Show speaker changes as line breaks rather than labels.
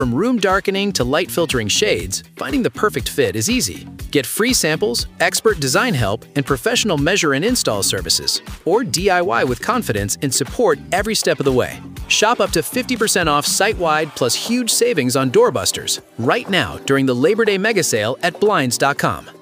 From room darkening to light filtering shades, finding the perfect fit is easy. Get free samples, expert design help, and professional measure and install services. Or DIY with confidence and support every step of the way. Shop up to 50% off site-wide plus huge savings on doorbusters right now during the Labor Day Mega Sale at Blinds.com.